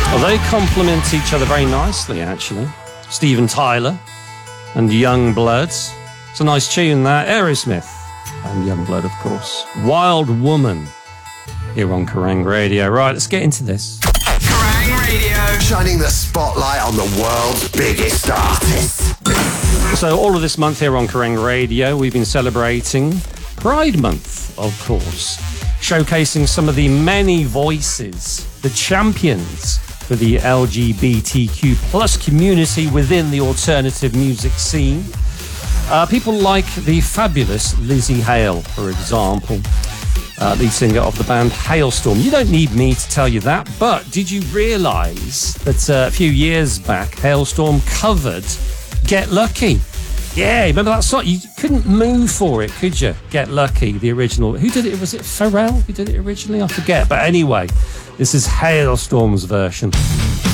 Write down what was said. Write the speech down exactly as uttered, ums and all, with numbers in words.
Well, they complement each other very nicely, actually. Steven Tyler and Youngblood. It's a nice tune, that. Aerosmith and Youngblood, of course. Wild Woman here on Kerrang Radio. Right, let's get into this. Kerrang Radio, shining the spotlight on the world's biggest artists. So all of this month here on Kerrang Radio, we've been celebrating Pride Month, of course, showcasing some of the many voices, the champions for the L G B T Q plus community within the alternative music scene. Uh, people like the fabulous Lizzie Hale, for example, uh, lead singer of the band Halestorm. You don't need me to tell you that, but did you realise that uh, a few years back, Halestorm covered Get Lucky? Yeah, remember that song? You couldn't move for it, could you? Get Lucky, the original. Who did it? Was it Pharrell who did it originally? I forget. But anyway, this is Halestorm's version.